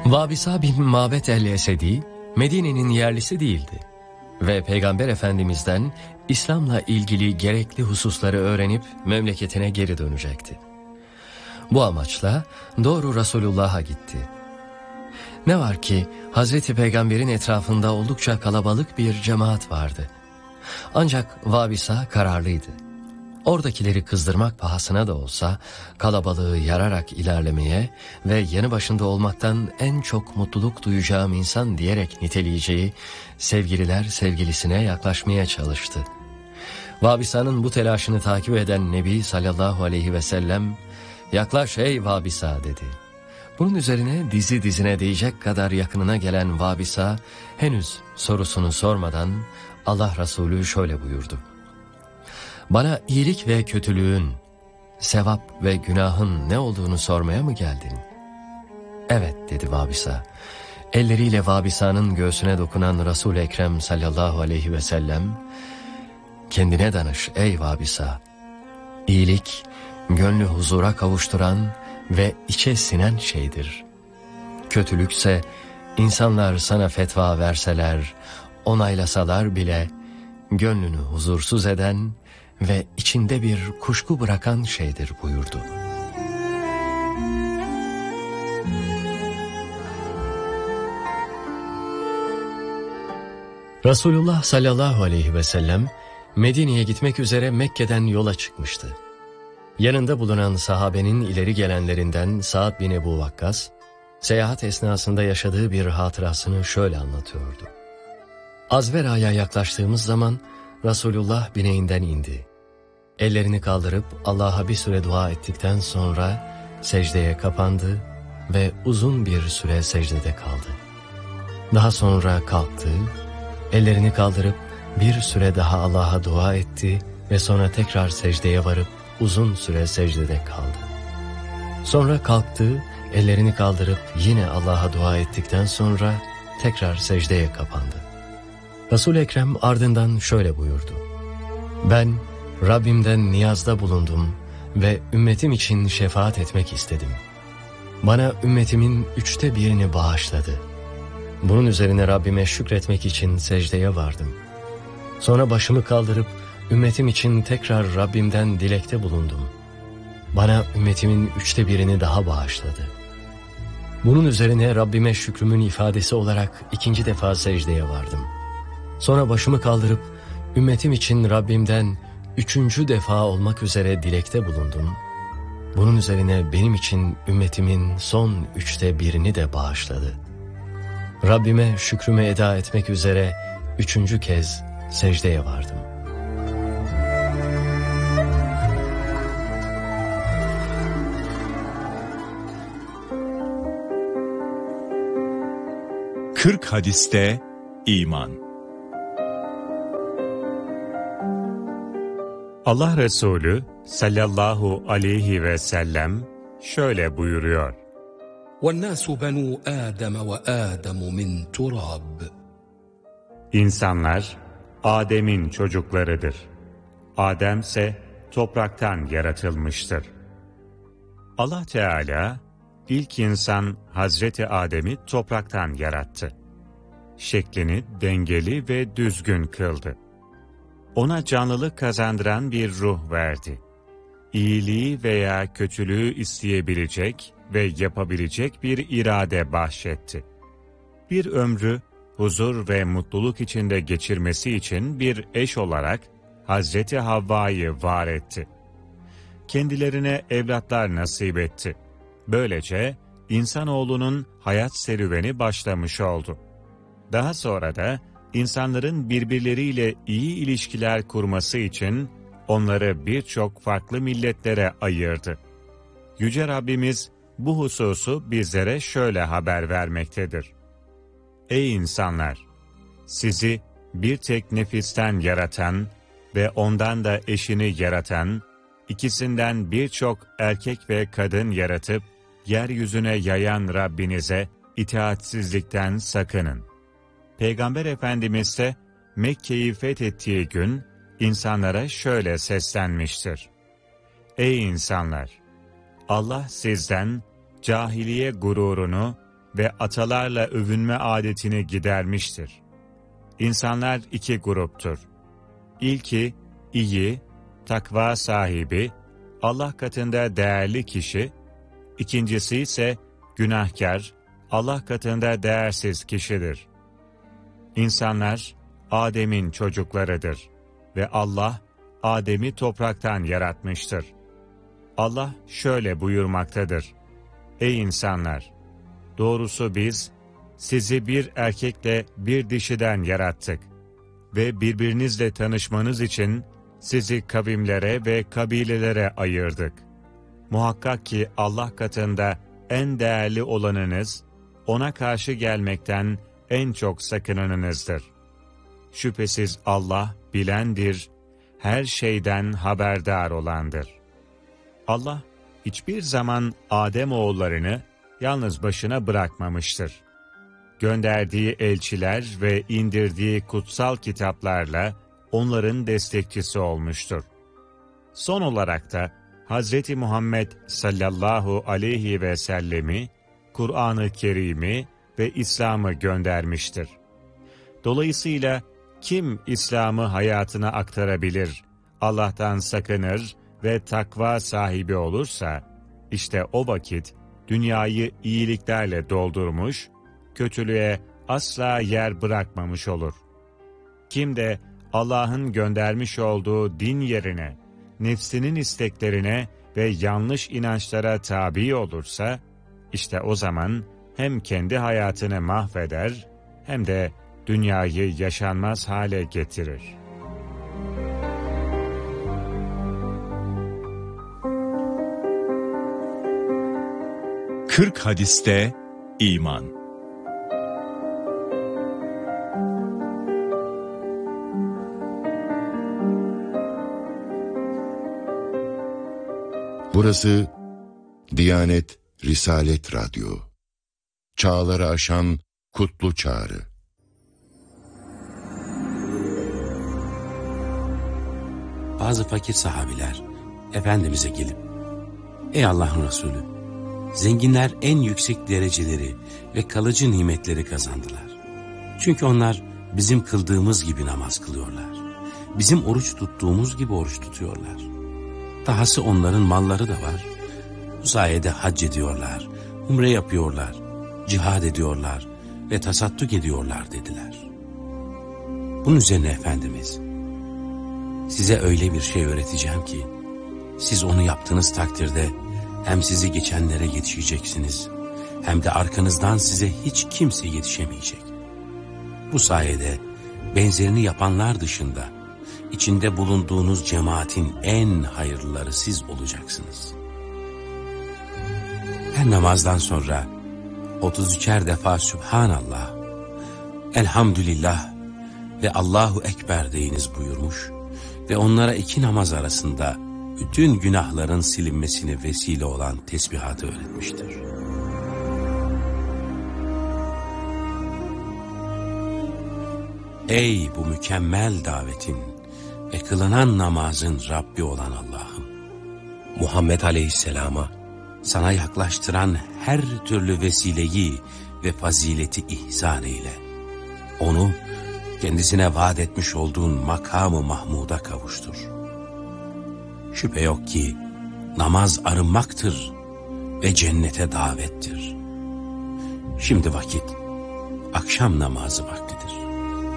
Vabisa bin Mabet el-Esedi, Medine'nin yerlisi değildi ve Peygamber Efendimiz'den İslam'la ilgili gerekli hususları öğrenip memleketine geri dönecekti. Bu amaçla doğru Resulullah'a gitti. Ne var ki Hazreti Peygamber'in etrafında oldukça kalabalık bir cemaat vardı. Ancak Vabisa kararlıydı. Oradakileri kızdırmak pahasına da olsa kalabalığı yararak ilerlemeye ve yanı başında olmaktan en çok mutluluk duyacağım insan diyerek niteleyeceği sevgililer sevgilisine yaklaşmaya çalıştı. Vabisa'nın bu telaşını takip eden Nebi sallallahu aleyhi ve sellem "Yaklaş ey Vabisa" dedi. Bunun üzerine dizi dizine değecek kadar yakınına gelen Vabisa henüz sorusunu sormadan Allah Resulü şöyle buyurdu: "Bana iyilik ve kötülüğün, sevap ve günahın ne olduğunu sormaya mı geldin?" "Evet" dedi Vabisa. Elleriyle Vabisa'nın göğsüne dokunan Resul-i Ekrem sallallahu aleyhi ve sellem, "Kendine danış ey Vabisa. İyilik, gönlü huzura kavuşturan ve içe sinen şeydir. Kötülükse insanlar sana fetva verseler, onaylasalar bile gönlünü huzursuz eden ve içinde bir kuşku bırakan şeydir" buyurdu. Resulullah sallallahu aleyhi ve sellem Medine'ye gitmek üzere Mekke'den yola çıkmıştı. Yanında bulunan sahabenin ileri gelenlerinden Sa'd bin Ebu Vakkas, seyahat esnasında yaşadığı bir hatırasını şöyle anlatıyordu. Azvera'ya yaklaştığımız zaman Resulullah bineğinden indi. Ellerini kaldırıp Allah'a bir süre dua ettikten sonra secdeye kapandı ve uzun bir süre secdede kaldı. Daha sonra kalktı, ellerini kaldırıp bir süre daha Allah'a dua etti ve sonra tekrar secdeye varıp uzun süre secdede kaldı. Sonra kalktı, ellerini kaldırıp yine Allah'a dua ettikten sonra tekrar secdeye kapandı. Resul-i Ekrem ardından şöyle buyurdu: "Ben Rabbimden niyazda bulundum ve ümmetim için şefaat etmek istedim. Bana ümmetimin 1/3'ünü bağışladı. Bunun üzerine Rabbime şükretmek için secdeye vardım. Sonra başımı kaldırıp ümmetim için tekrar Rabbimden dilekte bulundum. Bana ümmetimin 1/3'ünü daha bağışladı. Bunun üzerine Rabbime şükrümün ifadesi olarak 2. defa secdeye vardım. Sonra başımı kaldırıp ümmetim için Rabbimden 3. defa olmak üzere dilekte bulundum. Bunun üzerine benim için ümmetimin son 1/3'ünü de bağışladı. Rabbime şükrümü eda etmek üzere 3. kez secdeye vardım." Kırk hadiste iman. Allah Resulü sallallahu aleyhi ve sellem şöyle buyuruyor: وَالنَّاسُ بَنُوا آدَمَ وَآدَمُ مِنْ تُرَابٍ. İnsanlar Adem'in çocuklarıdır. Adem ise topraktan yaratılmıştır. Allah Teala ilk insan Hazreti Adem'i topraktan yarattı. Şeklini dengeli ve düzgün kıldı. Ona canlılık kazandıran bir ruh verdi. İyiliği veya kötülüğü isteyebilecek ve yapabilecek bir irade bahşetti. Bir ömrü huzur ve mutluluk içinde geçirmesi için bir eş olarak Hazreti Havva'yı var etti. Kendilerine evlatlar nasip etti. Böylece insanoğlunun hayat serüveni başlamış oldu. Daha sonra da insanların birbirleriyle iyi ilişkiler kurması için onları birçok farklı milletlere ayırdı. Yüce Rabbimiz bu hususu bizlere şöyle haber vermektedir: Ey insanlar! Sizi bir tek nefisten yaratan ve ondan da eşini yaratan, ikisinden birçok erkek ve kadın yaratıp yeryüzüne yayan Rabbinize itaatsizlikten sakının. Peygamber Efendimiz ise Mekke'yi fethettiği gün insanlara şöyle seslenmiştir: Ey insanlar! Allah sizden cahiliye gururunu ve atalarla övünme adetini gidermiştir. İnsanlar iki gruptur. İlki, iyi, takva sahibi, Allah katında değerli kişi, ikincisi ise günahkar, Allah katında değersiz kişidir. İnsanlar, Adem'in çocuklarıdır ve Allah, Adem'i topraktan yaratmıştır. Allah şöyle buyurmaktadır: Ey insanlar! Doğrusu biz, sizi bir erkekle bir dişiden yarattık ve birbirinizle tanışmanız için sizi kavimlere ve kabilelere ayırdık. Muhakkak ki Allah katında en değerli olanınız, ona karşı gelmekten en çok sakınanınızdır. Şüphesiz Allah bilendir, her şeyden haberdar olandır. Allah hiçbir zaman Adem oğullarını yalnız başına bırakmamıştır. Gönderdiği elçiler ve indirdiği kutsal kitaplarla onların destekçisi olmuştur. Son olarak da Hz. Muhammed sallallahu aleyhi ve sellemi, Kur'an-ı Kerim'i ve İslam'ı göndermiştir. Dolayısıyla kim İslam'ı hayatına aktarabilir, Allah'tan sakınır ve takva sahibi olursa, işte o vakit dünyayı iyiliklerle doldurmuş, kötülüğe asla yer bırakmamış olur. Kim de Allah'ın göndermiş olduğu din yerine, nefsinin isteklerine ve yanlış inançlara tabi olursa, işte o zaman hem kendi hayatını mahveder, hem de dünyayı yaşanmaz hale getirir. Kırk hadiste iman. Burası Diyanet Risalet Radyo. Çağları aşan kutlu çağrı. Bazı fakir sahabiler Efendimiz'e gelip, Ey Allah'ın Resulü, zenginler en yüksek dereceleri ve kalıcı nimetleri kazandılar. Çünkü onlar bizim kıldığımız gibi namaz kılıyorlar. Bizim oruç tuttuğumuz gibi oruç tutuyorlar. Dahası onların malları da var. Bu sayede hac ediyorlar, umre yapıyorlar, cihad ediyorlar ve tasadduk ediyorlar dediler. Bunun üzerine Efendimiz, size öyle bir şey öğreteceğim ki, siz onu yaptığınız takdirde hem sizi geçenlere yetişeceksiniz, hem de arkanızdan size hiç kimse yetişemeyecek. Bu sayede benzerini yapanlar dışında, içinde bulunduğunuz cemaatin en hayırlıları siz olacaksınız. Her namazdan sonra 33'er defa Sübhanallah, Elhamdülillah ve Allahu Ekber deyiniz buyurmuş ve onlara iki namaz arasında bütün günahların silinmesine vesile olan tesbihatı öğretmiştir. Ey bu mükemmel davetin ve kılınan namazın Rabbi olan Allah'ım! Muhammed Aleyhisselam'a sana yaklaştıran her türlü vesileyi ve fazileti ihsan eyle. Onu kendisine vaat etmiş olduğun makamı Mahmud'a kavuştur. Şüphe yok ki namaz arınmaktır ve cennete davettir. Şimdi vakit akşam namazı vakti.